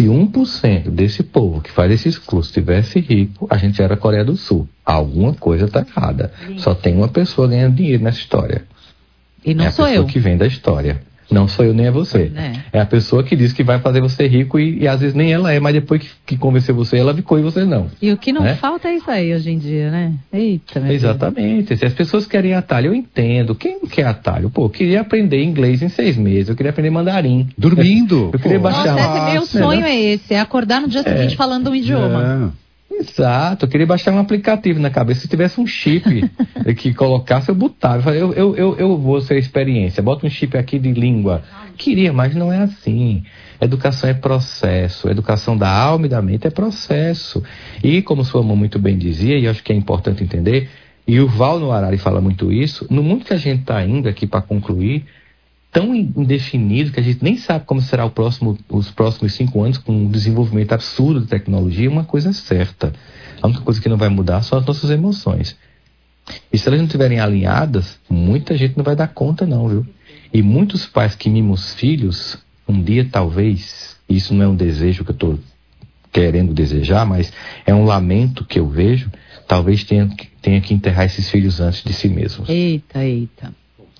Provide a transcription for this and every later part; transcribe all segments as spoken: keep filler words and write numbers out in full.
Se um por cento desse povo que faz esses cursos tivesse rico, a gente era a Coreia do Sul. Alguma coisa está errada. Só tem uma pessoa ganhando dinheiro nessa história. E não é sou a pessoa eu. que vem da história. Não sou eu nem é você. É, é a pessoa que diz que vai fazer você rico e, e às vezes nem ela é, mas depois que, que convenceu você, ela ficou e você não. E o que não né? falta é isso aí hoje em dia, né? Eita, meu Exatamente. Deus. Se as pessoas querem atalho, eu entendo. Quem não quer atalho? Pô, eu queria aprender inglês em seis meses, eu queria aprender mandarim. Dormindo. Eu queria Pô, baixar Nossa, uma... esse meu sonho né? é esse, é acordar no dia seguinte é. falando um idioma. É. Exato, eu queria baixar um aplicativo na cabeça. Se tivesse um chip que colocasse, eu botava. Eu, eu, eu, eu vou ser a experiência, bota um chip aqui de língua. Queria, mas não é assim. Educação é processo, educação da alma e da mente é processo. E como sua mãe muito bem dizia, e eu acho que é importante entender, e o Val no Harari fala muito isso, no mundo que a gente está indo aqui para concluir, tão indefinido que a gente nem sabe como será o próximo, os próximos cinco anos, com um desenvolvimento absurdo de tecnologia, uma coisa é certa. A única coisa que não vai mudar são as nossas emoções. E se elas não estiverem alinhadas, muita gente não vai dar conta não, viu? E muitos pais que mimam os filhos, um dia talvez, isso não é um desejo que eu estou querendo desejar, mas é um lamento que eu vejo, talvez tenha, tenha que enterrar esses filhos antes de si mesmos. Eita, eita.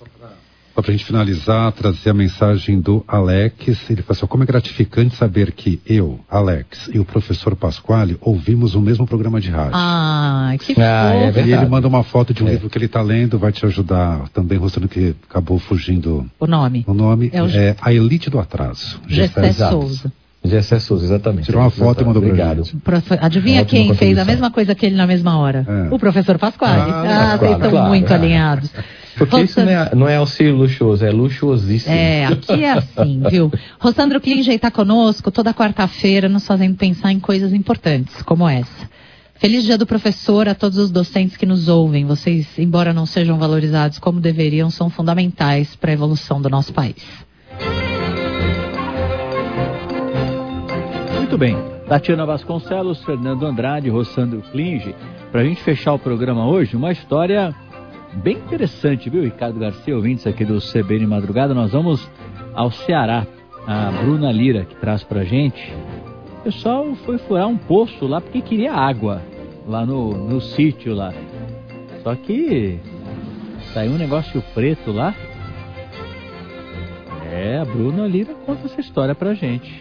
Só para a gente finalizar, trazer a mensagem do Alex. Ele fala assim: como é gratificante saber que eu, Alex, e o professor Pasquale ouvimos o mesmo programa de rádio. Ah, que ah, fofo. É verdade. E ele manda uma foto de um é. livro que ele está lendo, vai te ajudar também, mostrando que acabou fugindo o nome. O nome é, o... é A Elite do Atraso. Gessé Souza. Gessé Souza, exatamente. Tirou uma foto e mandou pra gente. Profe... Adivinha quem fez a mesma coisa que ele na mesma hora? É. O professor Pasquale. Ah, ah Pasquale, vocês estão claro, muito é. alinhados. Porque Rossandro... isso não é, não é auxílio luxuoso, é luxuosíssimo. É, aqui é assim, viu? Rossandro Klinger está conosco toda quarta-feira, nos fazendo pensar em coisas importantes, como essa. Feliz Dia do Professor a todos os docentes que nos ouvem. Vocês, embora não sejam valorizados como deveriam, são fundamentais para a evolução do nosso país. Muito bem. Tatiana Vasconcelos, Fernando Andrade, Rossandro Klinger. Para a gente fechar o programa hoje, uma história bem interessante, viu, Ricardo Garcia, ouvintes aqui do C B N Madrugada. Nós vamos ao Ceará. A Bruna Lira, que traz pra gente. O pessoal foi furar um poço lá porque queria água, lá no, no sítio lá. Só que saiu um negócio preto lá. É, a Bruna Lira conta essa história pra gente.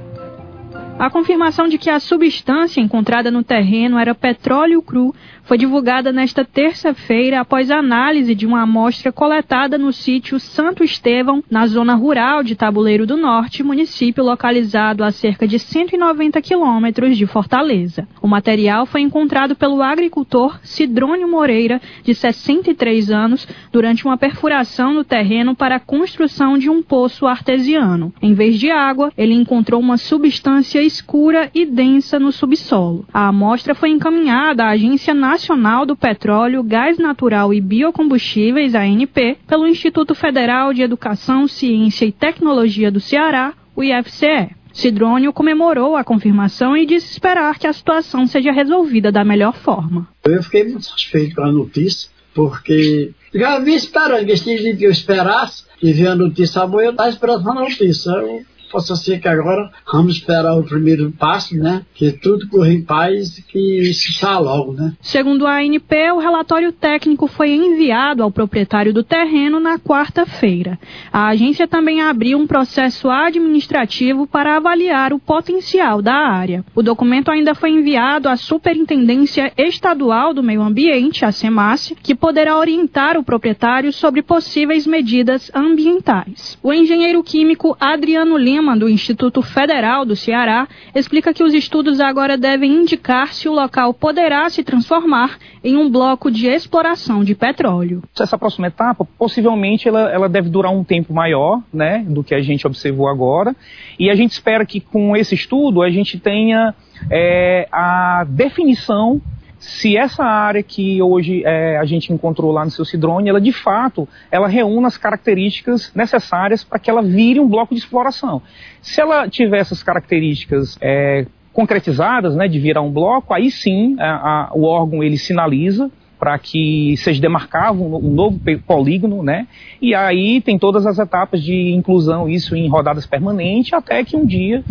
A confirmação de que a substância encontrada no terreno era petróleo cru foi divulgada nesta terça-feira após a análise de uma amostra coletada no sítio Santo Estevão, na zona rural de Tabuleiro do Norte, município localizado a cerca de cento e noventa quilômetros de Fortaleza. O material foi encontrado pelo agricultor Cidrônio Moreira, de sessenta e três anos, durante uma perfuração no terreno para a construção de um poço artesiano. Em vez de água, ele encontrou uma substância escura e densa no subsolo. A amostra foi encaminhada à Agência Nacional do Petróleo, Gás Natural e Biocombustíveis, A N P, pelo Instituto Federal de Educação, Ciência e Tecnologia do Ceará, o I F C E. Cidrônio comemorou a confirmação e disse esperar que a situação seja resolvida da melhor forma. Eu fiquei muito satisfeito com a notícia, porque já havia esperando, que esse dia que eu esperasse, que vier a notícia boa, eu estava esperando a notícia. Eu... Possa ser que agora vamos esperar o primeiro passo, né? Que tudo corra em paz e que isso saia logo, né? Segundo a A N P, o relatório técnico foi enviado ao proprietário do terreno na quarta-feira. A agência também abriu um processo administrativo para avaliar o potencial da área. O documento ainda foi enviado à Superintendência Estadual do Meio Ambiente, a SEMASSE, que poderá orientar o proprietário sobre possíveis medidas ambientais. O engenheiro químico Adriano Lima, do Instituto Federal do Ceará, explica que os estudos agora devem indicar se o local poderá se transformar em um bloco de exploração de petróleo. Essa próxima etapa, possivelmente, ela, ela deve durar um tempo maior, né, do que a gente observou agora, e a gente espera que com esse estudo a gente tenha é, a definição se essa área que hoje é, a gente encontrou lá no seu Cidrônio, ela de fato, ela reúne as características necessárias para que ela vire um bloco de exploração. Se ela tiver essas características é, concretizadas, né, de virar um bloco, aí sim a, a, o órgão ele sinaliza para que seja demarcado um, um novo polígono, né? E aí tem todas as etapas de inclusão, isso em rodadas permanentes, até que um dia